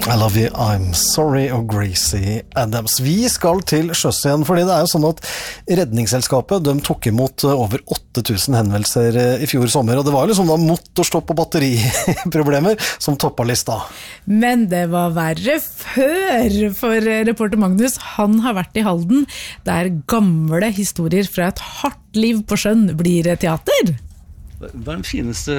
I love you, I'm sorry og Gracie Adams. Vi skal til sjøs igjen, fordi det jo sånn at Redningsselskapet, de tok imot over 8000 henvendelser i fjor sommer, og det var liksom da motorstopp og batteriproblemer som toppet lista. Men det var verre før, for reporter Magnus, han har vært i Halden, der gamle historier fra et hardt liv på sjøen blir teater. Hva den fineste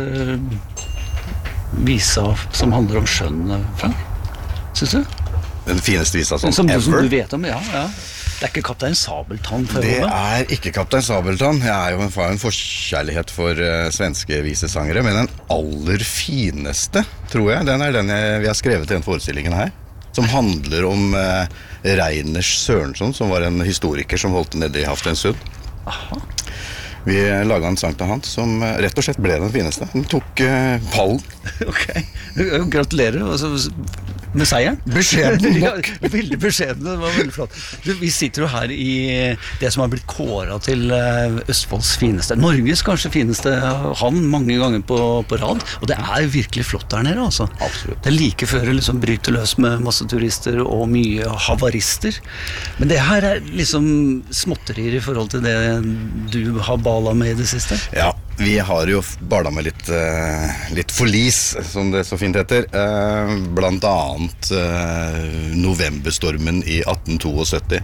visa som handler om sjøen, Frank? Synes du? Den fineste visa som ever. Som du vet om, ja. Det ikke Kaptein Sabeltann? Det ikke Kaptein Sabeltann. Jeg jo en forkjærlighet for svenske visesangere, men den aller fineste, tror jeg, den den vi har skrevet i den forestillingen her, som handler om Reiners Sørensson, som var en historiker som holdt nede i Hafstensund. Aha. Vi laget en sang til han som rett og slett ble den fineste. Den tok pallen. Ok, gratulerer med seieren. Beskjeden nok. Ja, veldig beskjeden, det var veldig flott. Vi sitter jo her i det som har blitt kåret til Østfolds fineste, Norges kanskje fineste havn mange ganger på rad, og det virkelig flott der nede, altså. Absolutt. Det like før det liksom bryter løs med masse turister og mye havarister. Men det her liksom småtterier i forhold til det du har bala med i det siste? Ja, vi har jo bala med litt forlis, som det så fint heter. Blant annet novemberstormen i 1872.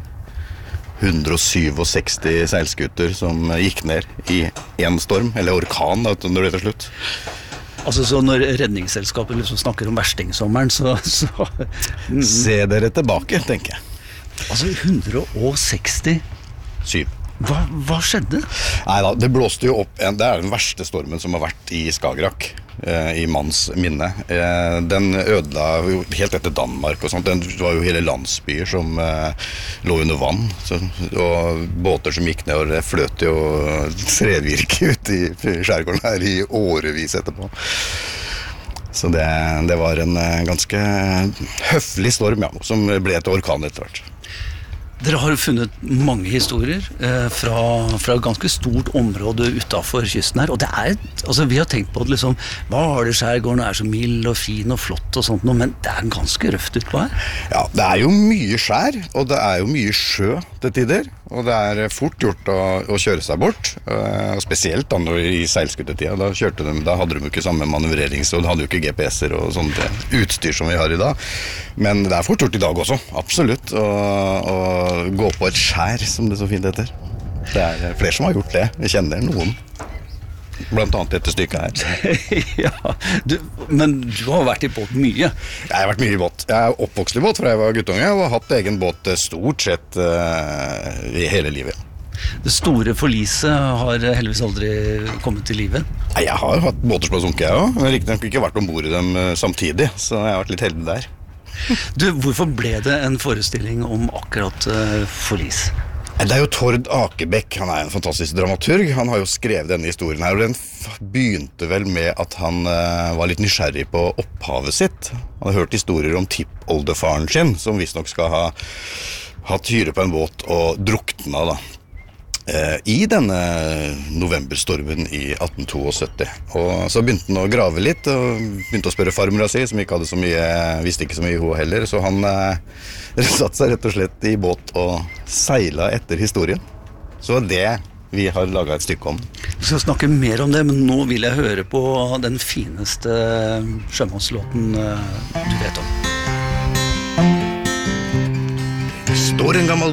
167 seilskuter som gikk ned i en storm, eller orkan da, når det til slutt. Altså, så når Redningsselskapet liksom snakker om verstingsommeren, så Se dere tilbake, tenker jeg. Altså, 167. Hva skjedde? Neida, det blåste jo opp det den verste stormen som har vært i Skagerrak i manns minne. Den ødela jo helt etter Danmark og sånt. Det var jo hele landsbyer som lå under vann, og båter som gikk ned, og det fløt jo trevirke ut i skjærgården her i årevis etterpå. Så det var en ganske høflig storm, ja, som ble et orkan etter hvert. Dere har funnet mange historier fra et ganske stort område utenfor kysten her, og det altså vi har tenkt på at liksom, Hvaler-skjærgården så mild og fin og flott og sånt, men det ganske røft utpå her. Ja, det jo mye skjær, og det jo mye sjø til tider, og det fort gjort å kjøre seg bort, og spesielt da i seilskutetida, da hadde de jo ikke samme manøvrerings, og de hadde jo ikke GPS-er og sånt utstyr som vi har i dag, men det fort gjort i dag også, absolutt, og gå på et skjær, som det så fint heter. Det flere som har gjort det. Jeg kjenner noen. Blant annet dette stykket her. Ja, men du har vært i båt mye. Jeg har vært mye i båt. Jeg oppvokst i båt fra jeg var guttunge, og har hatt egen båt stort sett i hele livet. Det store forliset har heldigvis aldri kommet til livet. Nei, jeg har hatt båter som har sunket, jeg også. Men riktignok ikke vært ombord i dem samtidig, så jeg har vært litt heldig der. Hvorfor ble det en forestilling om akkurat forlis? Det jo Tord Akebæk, han en fantastisk dramaturg. Han har jo skrevet denne historien her, og den begynte vel med at han var litt nysgjerrig på opphavet sitt. Han har hørt historier om tippoldefaren sin, som visstnok skal ha hatt hyre på en båt og drukna da. I denne novemberstormen i 1872. Og så begynte han å grave litt, og begynte å spørre farmora si, som ikke hadde så mye, visste ikke så mye hun heller, så han satt seg rett og slett i båt og seilet etter historien. Så det vi har laget et stykke om. Vi skal snakke mer om det, men nå vil jeg høre på den fineste sjømannslåten du vet om. Står en gammel